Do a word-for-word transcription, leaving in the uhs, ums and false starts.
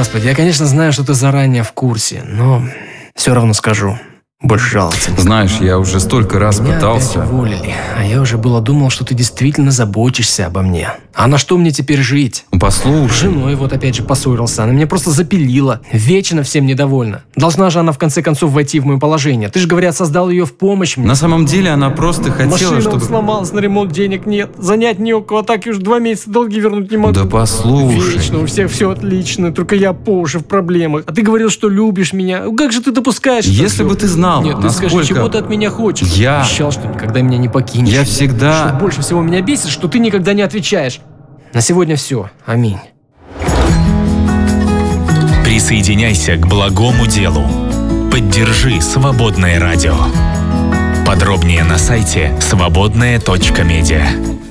Господи, я, конечно, знаю, что ты заранее в курсе, но все равно скажу. Больше жаловаться не Знаешь, я уже столько раз Меня пытался. опять уволили, а я уже было думал, что ты действительно заботишься обо мне. А на что мне теперь жить? С Послушай, женой вот опять же поссорился, она меня просто запилила. Вечно всем недовольна. Должна же она в конце концов войти в мое положение. Ты же, говорят, создал ее в помощь мне. на самом деле она просто хотела, Машина чтобы... сломалась, на ремонт денег нет. Занять не у кого, так и уж два месяца долги вернуть не могу. Да послушай. Вечно у всех все отлично, только я по уши в проблемах. А ты говорил, что любишь меня. Как же ты допускаешь это Если всё? бы ты знал, Нет, ты насколько... скажи, чего ты от меня хочешь? Я- Обещал, что никогда меня не покинешь. Я всегда... Что больше всего меня бесит, что ты никогда не отвечаешь. На сегодня все. Аминь. Присоединяйся к благому делу. Поддержи «Свободное радио». Подробнее на сайте свободное точка медиа.